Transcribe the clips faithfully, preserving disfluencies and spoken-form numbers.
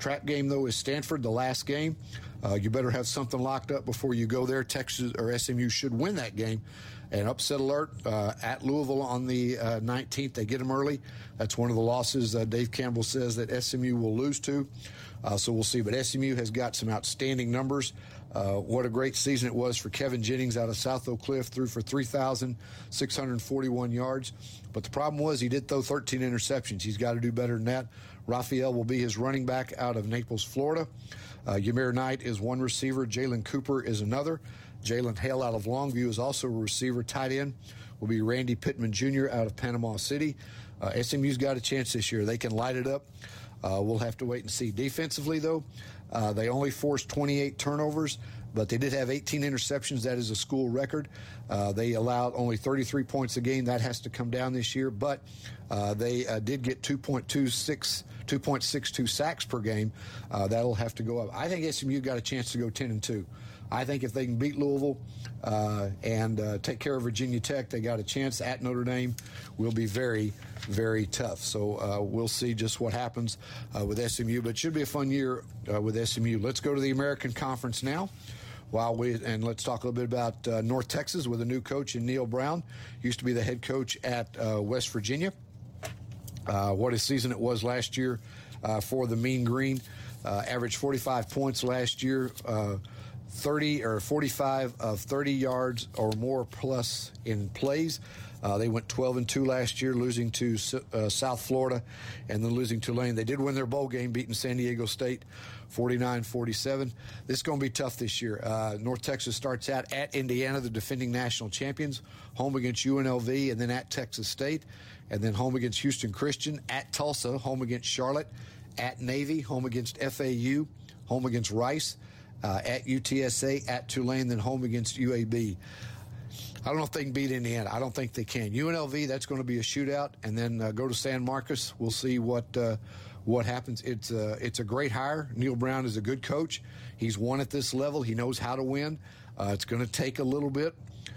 Trap game, though, is Stanford, the last game. Uh, you better have something locked up before you go there. Texas or S M U should win that game. And upset alert uh, at Louisville on the uh, nineteenth. They get them early. That's one of the losses uh, Dave Campbell says that S M U will lose to. Uh, so we'll see. But S M U has got some outstanding numbers. Uh, what a great season it was for Kevin Jennings out of South Oak Cliff. Threw for three thousand six hundred forty-one yards. But the problem was he did throw thirteen interceptions. He's got to do better than that. Raphael will be his running back out of Naples, Florida. Uh, Ymir Knight is one receiver. Jalen Cooper is another. Jalen Hale out of Longview is also a receiver. Tight end will be Randy Pittman Junior out of Panama City. Uh, S M U's got a chance this year. They can light it up. Uh, we'll have to wait and see. Defensively, though, uh, they only forced twenty-eight turnovers, but they did have eighteen interceptions. That is a school record. Uh, they allowed only thirty-three points a game. That has to come down this year, but uh, they uh, did get two point two six, two point six two sacks per game. Uh, that'll have to go up. I think S M U got a chance to go ten and two. I think if they can beat Louisville uh, and uh, take care of Virginia Tech, they got a chance. At Notre Dame will be very, very tough. So uh, we'll see just what happens uh, with S M U. But it should be a fun year uh, with S M U. Let's go to the American Conference now. While we and let's talk a little bit about uh, North Texas with a new coach in Neil Brown. Used to be the head coach at uh, West Virginia. Uh, what a season it was last year uh, for the Mean Green. Uh, averaged forty-five points last year. Uh, thirty or forty-five of thirty yards or more plus in plays. Uh, they went twelve and two last year, losing to uh, South Florida and then losing Tulane. They did win their bowl game, beating San Diego State forty-nine forty-seven. This is going to be tough this year. Uh, North Texas starts out at Indiana, the defending national champions, home against U N L V, and then at Texas State, and then home against Houston Christian, at Tulsa, home against Charlotte, at Navy, home against F A U, home against Rice, Uh, at U T S A, at Tulane, then home against U A B. I don't know if they can beat Indiana. I don't think they can. U N L V, that's going to be a shootout, and then uh, go to San Marcos. We'll see what uh, what happens. It's uh, it's a great hire. Neil Brown is a good coach. He's won at this level. He knows how to win. Uh, it's going to take a little bit.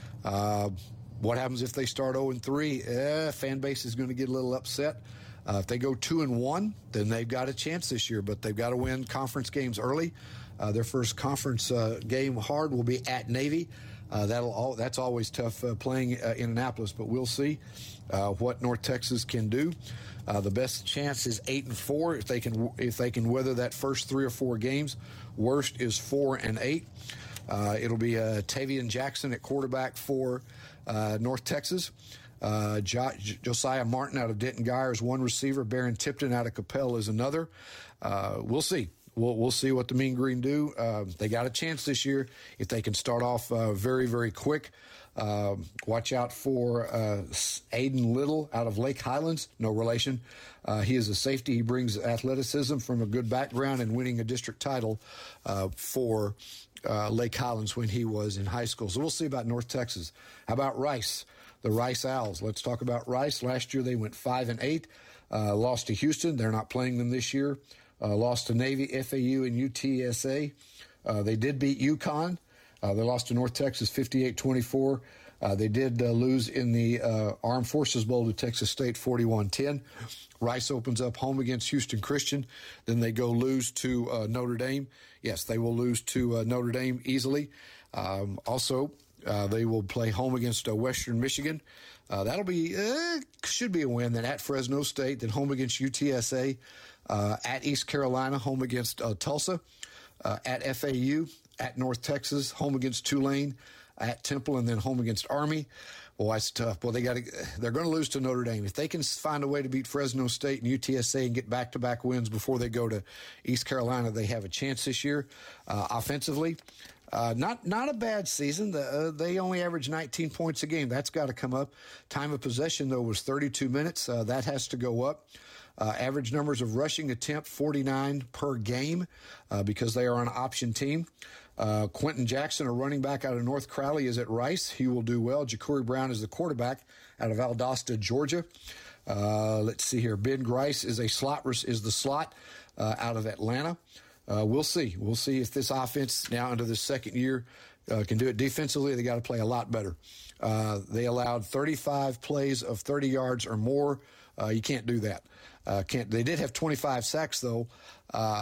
Uh, what happens if they start oh and three? Eh, fan base is going to get a little upset. Uh, if they go two and one, then they've got a chance this year, but they've got to win conference games early. Uh, their first conference uh, game hard will be at Navy. Uh, that'll all, that's always tough uh, playing uh, in Annapolis, but we'll see uh, what North Texas can do. Uh, the best chance is eight and four if they can if they can weather that first three or four games. Worst is four and eight. Uh, it'll be uh, Tavian Jackson at quarterback for uh, North Texas. Uh, jo- Josiah Martin out of Denton Guyer is one receiver. Baron Tipton out of Capel is another. Uh, we'll see. We'll, we'll see what the Mean Green do. Uh, they got a chance this year if they can start off uh, very, very quick. Uh, watch out for uh, Aiden Little out of Lake Highlands. No relation. Uh, he is a safety. He brings athleticism from a good background and winning a district title uh, for uh, Lake Highlands when he was in high school. So we'll see about North Texas. How about Rice? The Rice Owls. Let's talk about Rice. Last year they went five and eight, uh, lost to Houston. They're not playing them this year. Uh, lost to Navy, F A U, and U T S A. Uh, they did beat UConn. Uh, they lost to North Texas fifty-eight twenty-four. Uh, they did uh, lose in the uh, Armed Forces Bowl to Texas State forty-one ten. Rice opens up home against Houston Christian. Then they go lose to uh, Notre Dame. Yes, they will lose to uh, Notre Dame easily. Um, also, Uh, they will play home against uh, Western Michigan. Uh, that'll be, uh, should be a win. Then at Fresno State, then home against U T S A, uh, at East Carolina, home against uh, Tulsa, uh, at F A U, at North Texas, home against Tulane, at Temple, and then home against Army. Well, that's tough. Well, they got to, they're going to lose to Notre Dame. If they can find a way to beat Fresno State and U T S A and get back-to-back wins before they go to East Carolina, they have a chance this year. Uh, offensively, uh, not not a bad season. The, uh, they only average nineteen points a game. That's got to come up. Time of possession, though, was thirty-two minutes. Uh, that has to go up. Uh, average numbers of rushing attempt, forty-nine per game uh, because they are an option team. Uh, Quentin Jackson, a running back out of North Crowley, is at Rice. He will do well. Ja'Cory Brown is the quarterback out of Valdosta, Georgia. Uh, let's see here. Ben Grice is a slot is the slot uh, out of Atlanta. Uh, we'll see. We'll see if this offense now into the second year uh, can do it defensively. They got to play a lot better. Uh, they allowed thirty-five plays of thirty yards or more. Uh, you can't do that. Uh, can't. They did have twenty-five sacks though. Uh,